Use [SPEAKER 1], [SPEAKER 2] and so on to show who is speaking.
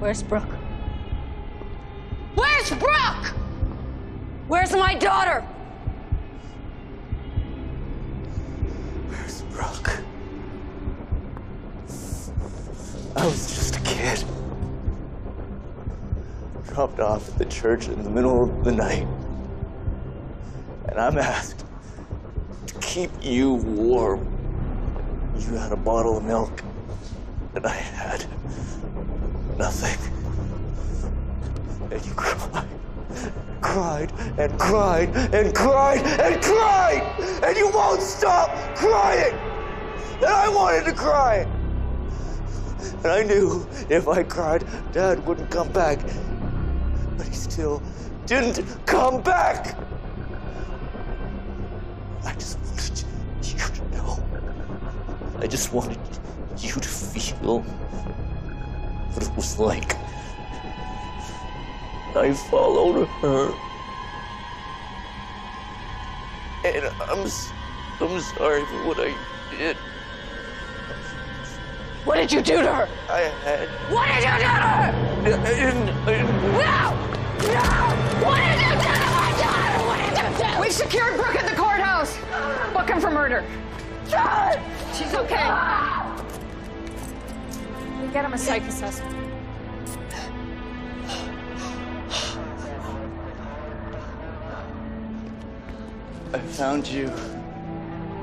[SPEAKER 1] Where's Brooke? Where's Brooke? Where's my daughter?
[SPEAKER 2] Where's Brooke? I was just a kid. Dropped off at the church in the middle of the night. And I'm asked to keep you warm. You had a bottle of milk, and I had nothing. And you cried, and cried, and cried, and cried! And you won't stop crying! And I wanted to cry! And I knew if I cried, Dad wouldn't come back. But he still didn't come back! I just wanted you to know. I just wanted you to feel what it was like. I followed her. And I'm sorry for what I did.
[SPEAKER 1] What did you do to her?
[SPEAKER 2] What did you do to her?
[SPEAKER 1] No! What did you do to my daughter? What did you do?
[SPEAKER 3] We've secured Brooke at the courthouse. Book him for murder. She's okay. We get him a psych assessment.
[SPEAKER 2] I found you.